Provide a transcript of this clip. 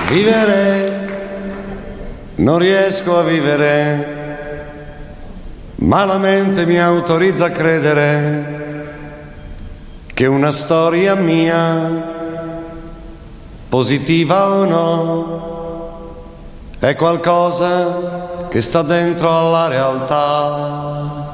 Vivere, non riesco a vivere, ma la mente mi autorizza a credere che una storia mia, positiva o no, è qualcosa che sta dentro alla realtà.